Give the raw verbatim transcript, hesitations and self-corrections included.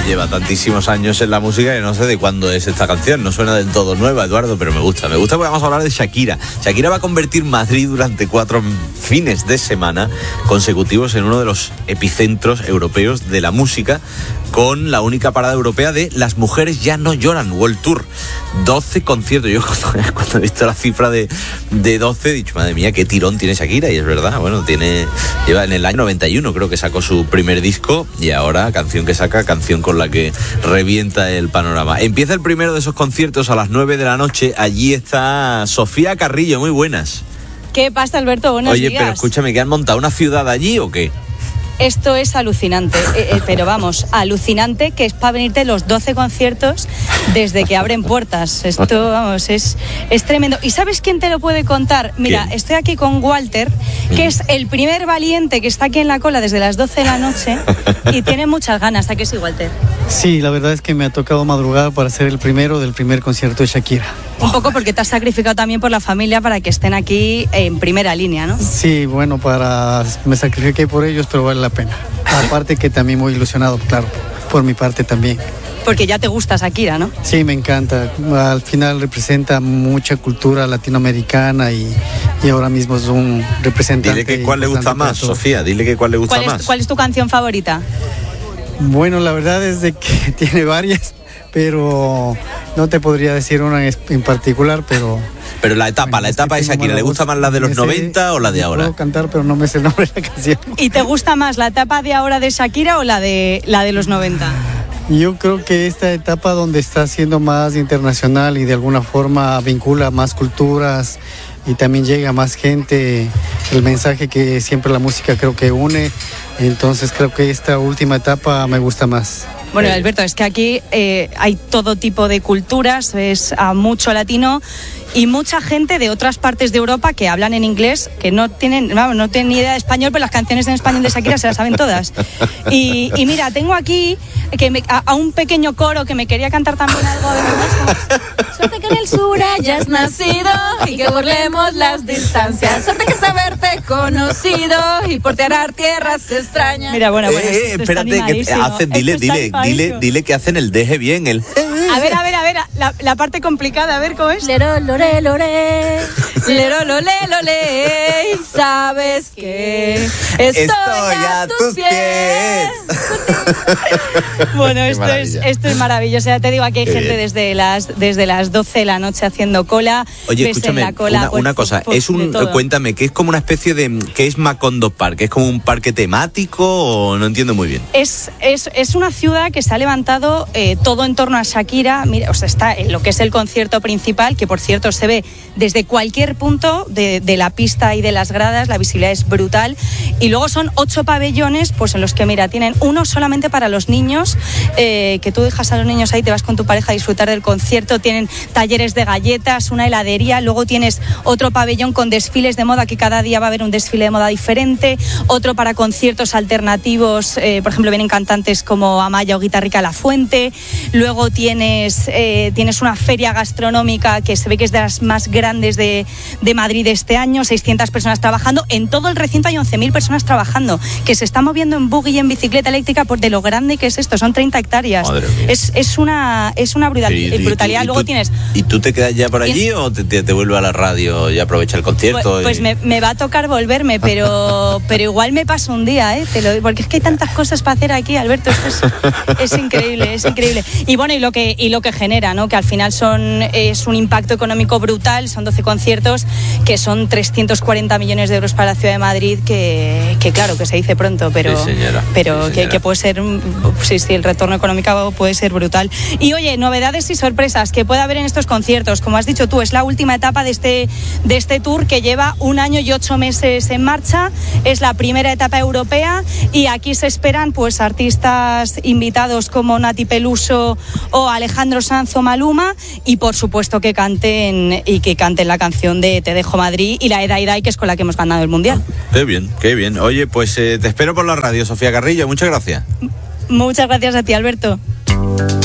lleva tantísimos años en la música que no sé de cuándo es esta canción. No suena del todo nueva, Eduardo, pero me gusta. Me gusta porque vamos a hablar de Shakira. Shakira va a convertir Madrid durante cuatro fines de semana consecutivos en uno de los epicentros europeos de la música, con la única parada europea de Las Mujeres Ya No Lloran, World Tour. doce conciertos. Yo cuando, cuando he visto la cifra de, de doce he dicho, madre mía, qué tirón tiene Shakira. Y es verdad, bueno, tiene lleva en el año noventa y uno, creo que sacó su primer disco, y ahora canción que saca, canción con la que revienta el panorama. Empieza el primero de esos conciertos a las nueve de la noche. Allí está Sofía Carrillo. Muy buenas. ¿Qué pasa, Alberto? Buenos Oye, días. pero escúchame, ¿que han montado una ciudad allí o qué? Esto es alucinante, eh, eh, pero vamos, alucinante, que es para venirte los doce conciertos desde que abren puertas. Esto, vamos, es, es tremendo. ¿Y sabes quién te lo puede contar? Mira, ¿quién? Estoy aquí con Walter, que es el primer valiente que está aquí en la cola desde las doce de la noche y tiene muchas ganas. ¿A qué sí, Walter? Sí, la verdad es que me ha tocado madrugar para ser el primero del primer concierto de Shakira. Un poco porque te has sacrificado también por la familia para que estén aquí en primera línea, ¿no? Sí, bueno, para me sacrifiqué por ellos, pero vale la pena. Aparte que también muy ilusionado, claro, por mi parte también. Porque ya te gusta Shakira, ¿no? Sí, me encanta. Al final representa mucha cultura latinoamericana y, y ahora mismo es un representante. Dile que cuál le gusta más, Sofía, dile que cuál le gusta ¿Cuál es, más. ¿Cuál es tu canción favorita? Bueno, la verdad es de que tiene varias, pero no te podría decir una en particular, pero... Pero la etapa, bueno, la etapa de Shakira, ¿le gusta más la de los noventa o la de ahora? Puedo cantar, pero no me sé el nombre de la canción. ¿Y te gusta más la etapa de ahora de Shakira o la de, la de los noventa? Yo creo que esta etapa donde está siendo más internacional y de alguna forma vincula más culturas y también llega a más gente, el mensaje que siempre la música creo que une, entonces creo que esta última etapa me gusta más. Bueno, Alberto, es que aquí eh, hay todo tipo de culturas, es a mucho latino y mucha gente de otras partes de Europa que hablan en inglés, que no tienen, no, no tienen ni idea de español, pero las canciones en español de Shakira se las saben todas. Y, y mira, tengo aquí que me, a, a un pequeño coro que me quería cantar también algo de música. Suerte que en el sur hayas nacido y que borremos las distancias. Suerte que saberte conocido y portear tierras extrañas. Mira, bueno, bueno, eh, esto espérate, que hacen, dile, dile, dile, dile que hacen el deje bien, el... A ver, a ver, a ver, la, la parte complicada, a ver cómo es. Lero, lore, lore, lero, lole, lole, y sabes que estoy, estoy a, a tus pies. pies. Bueno, esto es, esto es maravilloso. Ya te digo, aquí hay Qué gente bien. desde las desde las doce de la noche haciendo cola. Oye, escúchame, en la cola, una, pues, una cosa, pues, es un, cuéntame, ¿qué es como una especie de, qué es Macondo Park? ¿Es como un parque temático o no entiendo muy bien? Es, es, es una ciudad que se ha levantado eh, todo en torno a Shakira. Mira, o sea, está en lo que es el concierto principal, que por cierto se ve desde cualquier punto de, de la pista y de las gradas, la visibilidad es brutal. Y luego son ocho pabellones, pues en los que, mira, tienen uno solamente para los niños, eh, que tú dejas a los niños ahí, te vas con tu pareja a disfrutar del concierto. Tienen talleres de galletas, una heladería, luego tienes otro pabellón con desfiles de moda, que cada día va a haber un desfile de moda diferente, otro para conciertos alternativos, eh, por ejemplo, vienen cantantes como Amaya o Guitarrica La Fuente. Luego tienes Eh, tienes una feria gastronómica que se ve que es de las más grandes de, de Madrid este año, seiscientas personas trabajando. En todo el recinto hay once mil personas trabajando, que se están moviendo en buggy y en bicicleta eléctrica por de lo grande que es esto, son treinta hectáreas. Es, es una es una brutal, sí, brutalidad. Y, y, Luego tú, tienes... ¿Y tú te quedas ya por allí o te, te, te vuelves a la radio y aprovecha el concierto? Pues, pues y... me, me va a tocar volverme, pero, pero igual me paso un día, ¿eh? Te lo, porque es que hay tantas cosas para hacer aquí, Alberto, esto es, es increíble, es increíble. Y bueno, y lo que, y lo que genera, ¿no? Que al final son es un impacto económico brutal, son doce conciertos que son trescientos cuarenta millones de euros para la ciudad de Madrid, que, que claro, que se dice pronto, pero, sí, señora. pero sí, que, que puede ser, sí, sí, el retorno económico puede ser brutal. Y oye, novedades y sorpresas que puede haber en estos conciertos, como has dicho tú, es la última etapa de este, de este tour que lleva un año y ocho meses en marcha, es la primera etapa europea y aquí se esperan pues artistas invitados como Nati Peluso o Alejandro Sanz o Maluma, y por supuesto que canten y que canten la canción de Te Dejo Madrid y la Edai Dai, que es con la que hemos ganado el Mundial. Qué bien, qué bien. Oye, pues eh, te espero por la radio, Sofía Carrillo, muchas gracias. Muchas gracias a ti, Alberto.